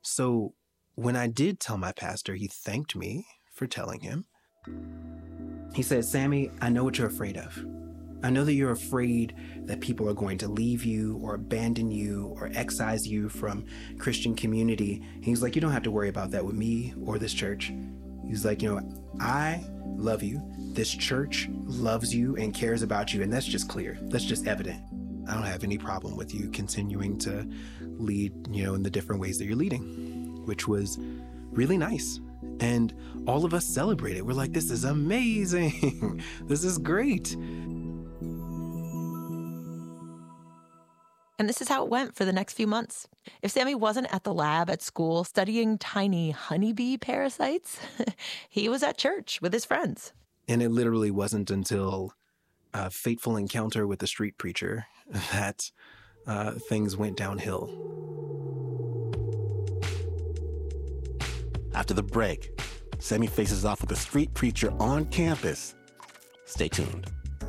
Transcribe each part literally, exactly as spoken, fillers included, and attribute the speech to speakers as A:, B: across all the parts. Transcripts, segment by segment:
A: So when I did tell my pastor, he thanked me for telling him. He said, Sammy, I know what you're afraid of. I know that you're afraid that people are going to leave you or abandon you or excise you from Christian community. He's like, you don't have to worry about that with me or this church. He's like, you know, I love you. This church loves you and cares about you. And that's just clear. That's just evident. I don't have any problem with you continuing to lead, you know, in the different ways that you're leading, which was really nice. And all of us celebrated. We're like, this is amazing. This is great.
B: And this is how it went for the next few months. If Sammy wasn't at the lab at school studying tiny honeybee parasites, he was at church with his friends.
A: And it literally wasn't until a fateful encounter with the street preacher that uh, things went downhill.
C: After the break, Sammy faces off with a street preacher on campus. Stay tuned.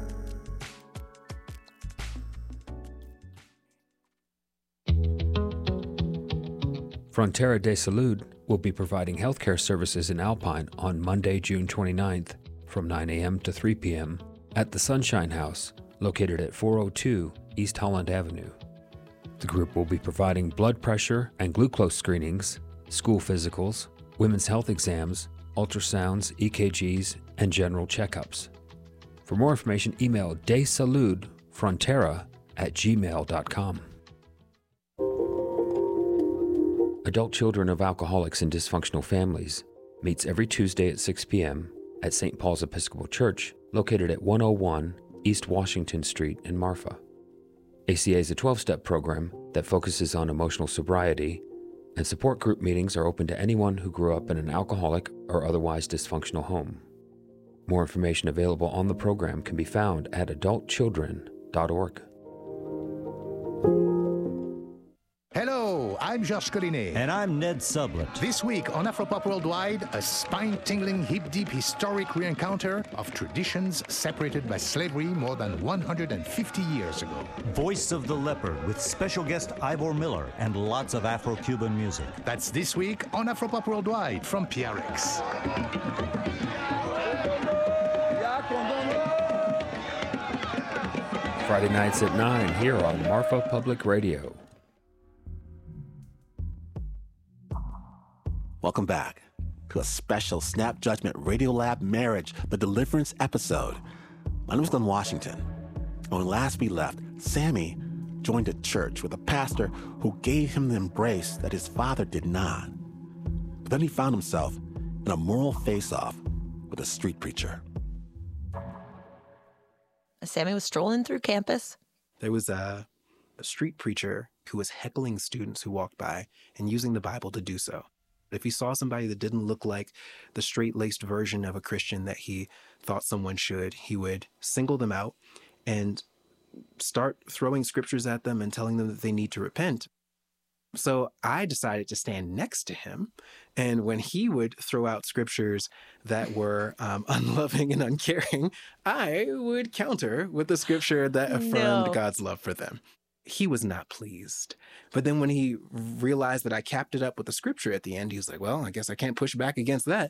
D: Frontera de Salud will be providing healthcare services in Alpine on Monday, June twenty-ninth from nine a.m. to three p.m. at the Sunshine House, located at four oh two East Holland Avenue. The group will be providing blood pressure and glucose screenings, school physicals, women's health exams, ultrasounds, E K Gs, and general checkups. For more information, email desaludfrontera at gmail dot com. Adult Children of Alcoholics and Dysfunctional Families meets every Tuesday at six p.m. at Saint Paul's Episcopal Church, located at one oh one East Washington Street in Marfa. A C A is a twelve-step program that focuses on emotional sobriety, and support group meetings are open to anyone who grew up in an alcoholic or otherwise dysfunctional home. More information available on the program can be found at adult children dot org.
E: Hello, I'm Georges Collinet.
F: And I'm Ned Sublett.
E: This week on Afropop Worldwide, a spine-tingling, hip-deep historic re-encounter of traditions separated by slavery more than one hundred fifty years ago.
F: Voice of the Leopard with special guest Ivor Miller and lots of Afro-Cuban music.
E: That's this week on Afropop Worldwide from P R X.
D: Friday nights at nine here on Marfa Public Radio.
C: Welcome back to a special Snap Judgment Radiolab Marriage, the Deliverance episode. My name is Glenn Washington. When last we left, Sammy joined a church with a pastor who gave him the embrace that his father did not. But then he found himself in a moral face-off with a street preacher.
B: Sammy was strolling through campus.
A: There was a, a street preacher who was heckling students who walked by and using the Bible to do so. If he saw somebody that didn't look like the straight-laced version of a Christian that he thought someone should, he would single them out and start throwing scriptures at them and telling them that they need to repent. So I decided to stand next to him. And when he would throw out scriptures that were um, unloving and uncaring, I would counter with the scripture that affirmed
B: No.
A: God's love for them. He was not pleased. But then when he realized that I capped it up with the scripture at the end, he was like, well, I guess I can't push back against that.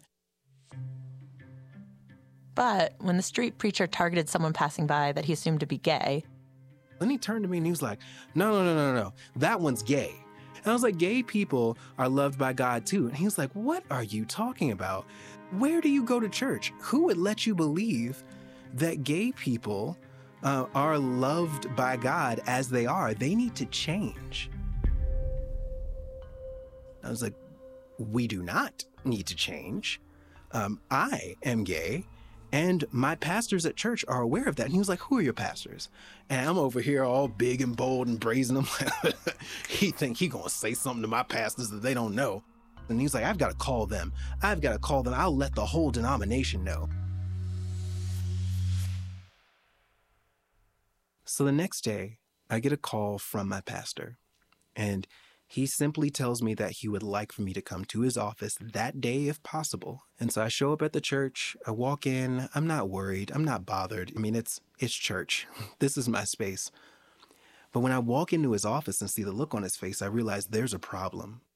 B: But when the street preacher targeted someone passing by that he assumed to be gay,
A: Then he turned to me and he was like, no, no, no, no, no, that one's gay. And I was like, gay people are loved by God too. And he was like, what are you talking about? Where do you go to church? Who would let you believe that gay people uh, are loved by God as they are? They need to change. I was like, we do not need to change. Um, I am gay. And my pastors at church are aware of that. And he was like, who are your pastors? And I'm over here all big and bold and brazen. I'm like, he think he gonna say something to my pastors that they don't know. And he's like, I've got to call them. I've got to call them. I'll let the whole denomination know. So the next day, I get a call from my pastor. And he simply tells me that he would like for me to come to his office that day if possible. And so I show up at the church, I walk in, I'm not worried, I'm not bothered. I mean, it's it's church. This is my space. But when I walk into his office and see the look on his face, I realize there's a problem.